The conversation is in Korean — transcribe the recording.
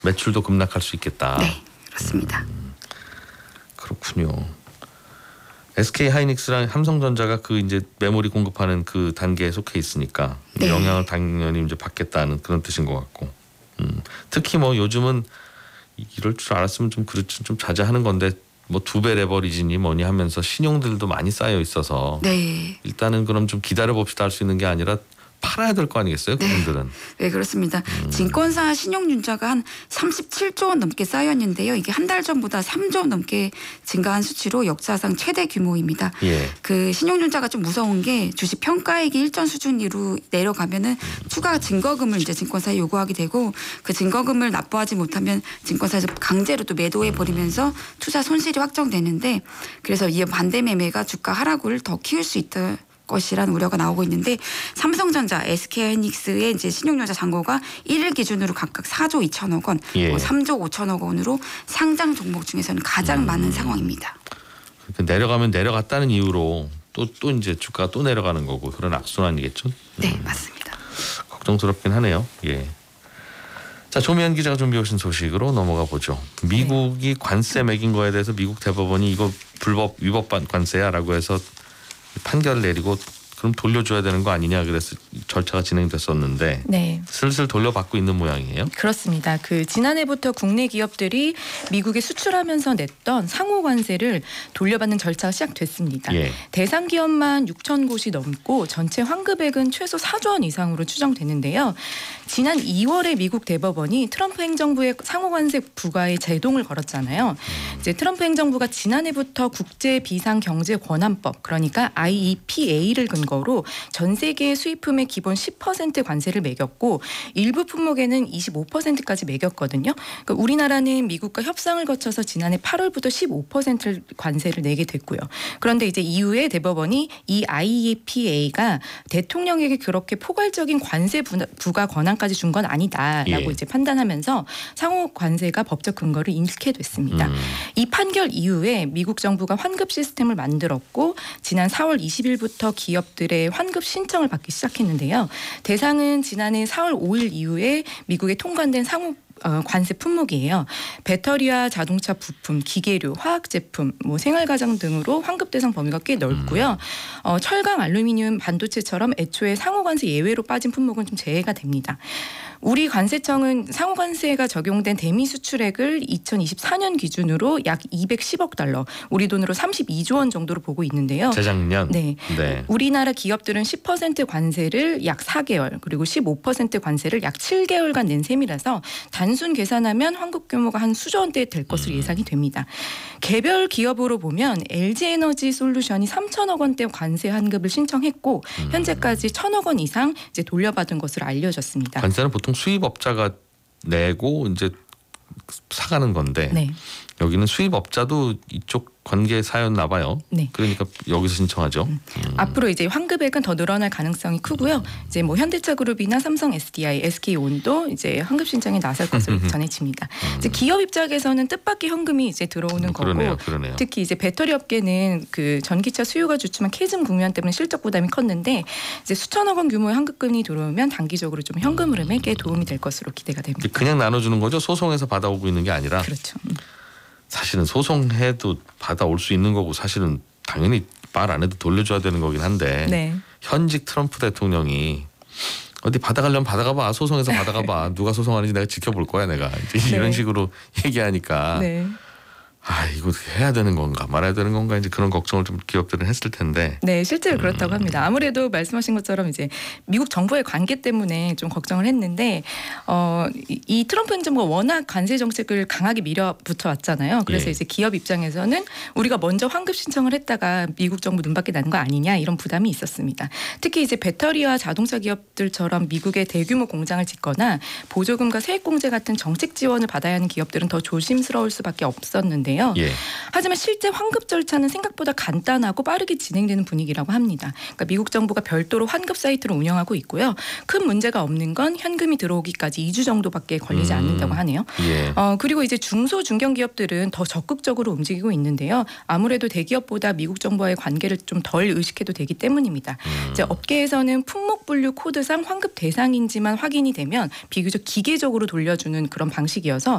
매출도 급락할 수 있겠다. 네, 그렇습니다. 그렇군요. SK 하이닉스랑 삼성전자가 그 이제 메모리 공급하는 그 단계에 속해 있으니까 네. 영향을 당연히 이제 받겠다는 그런 뜻인 것 같고, 특히 뭐 요즘은 이럴 줄 알았으면 좀 그렇지 좀 자제하는 건데 뭐 2배 레버리지니 뭐니 하면서 신용들도 많이 쌓여 있어서 네. 일단은 그럼 좀 기다려 봅시다 할 수 있는 게 아니라 팔아야 될 거 아니겠어요, 그분들은. 네, 그렇습니다. 증권사 신용융자가 한 37조 원 넘게 쌓였는데요. 이게 한 달 전보다 3조 원 넘게 증가한 수치로 역사상 최대 규모입니다. 예. 그 신용융자가 좀 무서운 게 주식 평가액이 일정 수준으로 내려가면은 추가 증거금을 이제 증권사에 요구하게 되고 그 증거금을 납부하지 못하면 증권사에서 강제로 또 매도해 버리면서 투자 손실이 확정되는데, 그래서 이 반대 매매가 주가 하락을 더 키울 수 있다. 것이라는 우려가 나오고 있는데, 삼성전자, SK하이닉스의 이제 신용융자 잔고가 1일 기준으로 각각 4조 2천억 원, 예. 3조 5천억 원으로 상장 종목 중에서는 가장 많은 상황입니다. 그러니까 내려가면 내려갔다는 이유로 또 이제 주가가 또 내려가는 거고 그런 악순환이겠죠. 네, 맞습니다. 걱정스럽긴 하네요. 예. 자, 조미연 기자가 준비해 오신 소식으로 넘어가 보죠. 미국이 관세 매긴 거에 대해서 미국 대법원이 이거 불법 위법 관세야라고 해서 판결을 내리고 그럼 돌려줘야 되는 거 아니냐 그래서 절차가 진행됐었는데 네. 슬슬 돌려받고 있는 모양이에요. 그렇습니다. 그 지난해부터 국내 기업들이 미국에 수출하면서 냈던 상호 관세를 돌려받는 절차가 시작됐습니다. 예. 대상 기업만 6천 곳이 넘고 전체 환급액은 최소 4조 원 이상으로 추정되는데요. 지난 2월에 미국 대법원이 트럼프 행정부의 상호 관세 부과에 제동을 걸었잖아요. 이제 트럼프 행정부가 지난해부터 국제 비상 경제 권한법, 그러니까 IEPA를 근거로 전 세계 수입품의 기본 10% 관세를 매겼고 일부 품목에는 25%까지 매겼거든요. 그러니까 우리나라는 미국과 협상을 거쳐서 지난해 8월부터 15% 관세를 내게 됐고요. 그런데 이제 이후에 대법원이 이 IEPA가 대통령에게 그렇게 포괄적인 관세 부과 권한까지 준 건 아니다라고 예. 이제 판단하면서 상호 관세가 법적 근거를 잃게 됐습니다. 이 판결 이후에 미국 정부가 환급 시스템을 만들었고 지난 4월 20일부터 기업들의 환급 신청을 받기 시작했는데요. 대상은 지난해 4월 5일 이후에 미국에 통관된 상호 관세 품목이에요. 배터리와 자동차 부품, 기계류, 화학 제품, 뭐 생활가전 등으로 환급 대상 범위가 꽤 넓고요. 철강, 알루미늄, 반도체처럼 애초에 상호 관세 예외로 빠진 품목은 좀 제외가 됩니다. 우리 관세청은 상호 관세가 적용된 대미 수출액을 2024년 기준으로 약 210억 달러, 우리 돈으로 32조 원 정도로 보고 있는데요. 재작년. 네. 네. 우리나라 기업들은 10% 관세를 약 4개월, 그리고 15% 관세를 약 7개월간 낸 셈이라서 단순 계산하면 환급 규모가 한 수조 원대 될 것으로 예상이 됩니다. 개별 기업으로 보면 LG에너지 솔루션이 3천억 원대 관세 환급을 신청했고 현재까지 1,000억 원 이상 이제 돌려받은 것으로 알려졌습니다. 관세는 보통 수입업자가 내고 이제 사가는 건데 네. 여기는 수입업자도 이쪽 관계사였나 봐요. 네. 그러니까 여기서 신청하죠. 앞으로 이제 환급액은 더 늘어날 가능성이 크고요. 이제 뭐 현대차그룹이나 삼성 SDI, SK온도 이제 환급 신청에 나설 것으로 전해집니다. 이제 기업 입장에서는 뜻밖의 현금이 이제 들어오는 거고, 그러네요. 특히 이제 배터리 업계는 그 전기차 수요가 좋지만 캐즘 국면 때문에 실적 부담이 컸는데 이제 수천억 원 규모의 환급금이 들어오면 단기적으로 좀 현금 흐름에 꽤 도움이 될 것으로 기대가 됩니다. 그냥 나눠주는 거죠. 소송해서 받아오고 있는 게 아니라. 그렇죠. 사실은 소송해도 받아올 수 있는 거고 사실은 당연히 말 안 해도 돌려줘야 되는 거긴 한데 네. 현직 트럼프 대통령이 어디 받아가려면 받아가봐, 소송해서 받아가봐, 누가 소송하는지 내가 지켜볼 거야 내가 이제 이런 식으로 얘기하니까 네. 아 이거 해야 되는 건가 말아야 되는 건가 이제 그런 걱정을 좀 기업들은 했을 텐데. 네, 실제로 그렇다고 합니다. 아무래도 말씀하신 것처럼 이제 미국 정부의 관계 때문에 좀 걱정을 했는데 이 트럼프 행정부가 워낙 관세 정책을 강하게 밀어붙여 왔잖아요. 그래서 예. 이제 기업 입장에서는 우리가 먼저 환급 신청을 했다가 미국 정부 눈밖에 나는 거 아니냐 이런 부담이 있었습니다. 특히 이제 배터리와 자동차 기업들처럼 미국에 대규모 공장을 짓거나 보조금과 세액 공제 같은 정책 지원을 받아야 하는 기업들은 더 조심스러울 수밖에 없었는데. 있는데요. 예. 하지만 실제 환급 절차는 생각보다 간단하고 빠르게 진행되는 분위기라고 합니다. 그러니까 미국 정부가 별도로 환급 사이트를 운영하고 있고요. 큰 문제가 없는 건 현금이 들어오기까지 2주 정도밖에 걸리지 않는다고 하네요. 예. 그리고 이제 중소 중견기업들은 더 적극적으로 움직이고 있는데요. 아무래도 대기업보다 미국 정부와의 관계를 좀 덜 의식해도 되기 때문입니다. 이제 업계에서는 품목 분류 코드상 환급 대상인지만 확인이 되면 비교적 기계적으로 돌려주는 그런 방식이어서